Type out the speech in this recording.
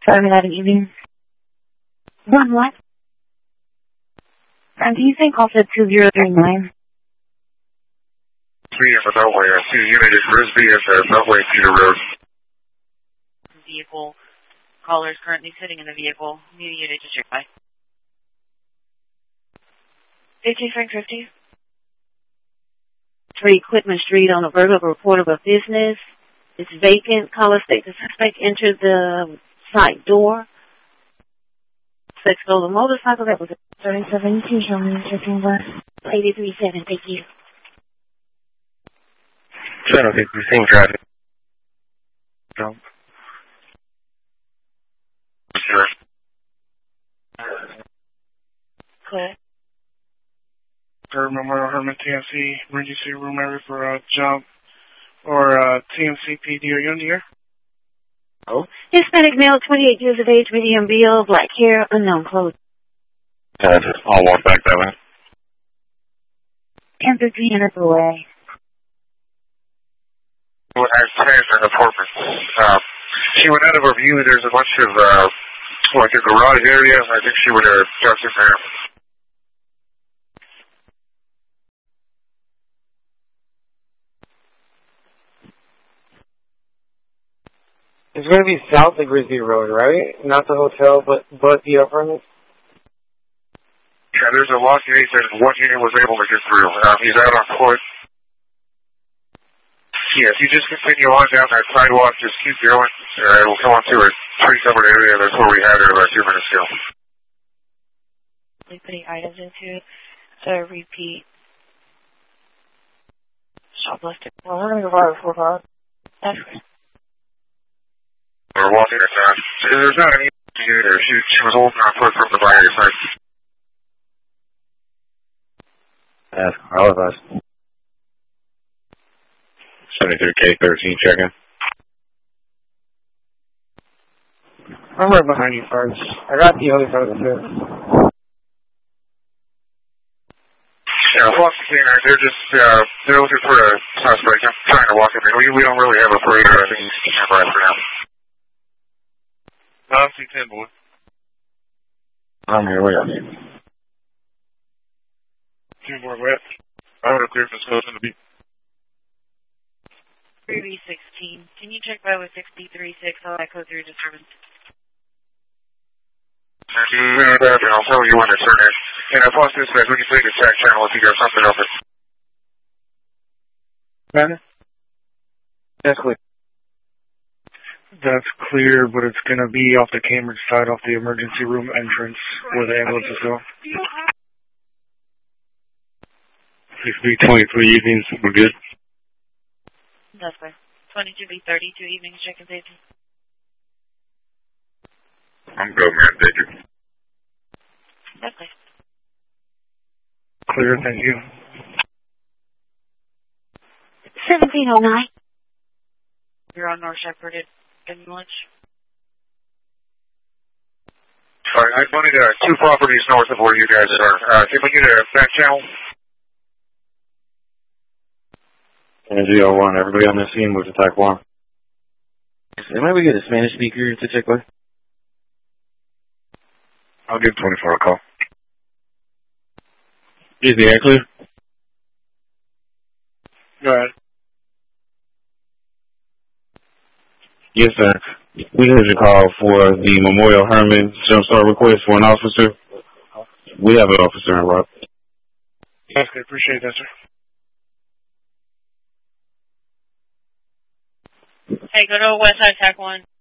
7-11 evening. 1 what? Do you think also 2039? 3 for Beltway, 2 unit is Risby at Beltway Cedar Road. Vehicle. Caller is currently sitting in the vehicle. New unit to check by. 50 Frank 50. 3 Quitman Street on a verbal report of a business. It's vacant. Caller states the suspect entered the side door. Suspect stole a motorcycle that was at 37 showing checking west. 837, thank you. Channel 8, we've seen traffic. Jump. Sure. Clear. Memorial Herman TNC emergency room area for jump or TNC PD. Are you on the air? Oh. Hispanic male, 28 years of age, medium build, black hair, unknown clothes. I'll walk back that way. 10:15 minutes away. What I was in the apartment. She went out of her view. There's a bunch of like a garage area. I think she would have ducked in there. It's going to be south of Grizzly Road, right? Not the hotel, but the apartment? Yeah, there's a lock gate that one unit was able to get through. He's out on foot. Yeah, if you just continue on down that sidewalk, just keep going. We'll come on to a pre-covered area. That's where we had her about 2 minutes ago. Putting items into repeat. Shoplifting. Well, we're going to go by the 4-5. That's right. We're walking her down. There's not any unit there. She was holding her foot from the buyer side. That's all of us. 73K13 checking. I'm right behind you, Farge. I got the other side of the fence. Yeah, Fox Cleaner, they're just, they're looking for a suspect. I'm trying to walk him in. We don't really have a parameter. I think he's can't ride for now. C10, boy. I'm here, where are you? 2 more wet. I would have cleared this close in the beat. 3B16. Can you check by with 6B36? I'll echo through disturbance. I'll tell you when to turn in. And I Fox Dispatch, we can take a track channel if you got something open. Banner? That's clear. That's clear, but it's going to be off the Cambridge side, off the emergency room entrance where the ambulances go. 6B23 evenings, we're good. That's fine. 22B32 evenings, checking safety. I'm good, man. Thank you. That's fine. Clear, thank you. 1709. You're on North Shepherd ambulance. Alright, I pointed 2 properties north of where you guys are. Can we get a back channel? NGO1, everybody on the scene moves to TAC 1. Maybe we get a Spanish speaker to check with? I'll give 24 a call. Is the air clear? Go ahead. Yes, sir. We heard your call for the Memorial Herman jumpstart request for an officer. We have an officer in Rock. That's good. Appreciate that, sir. Hey, go to West Side TAC 1.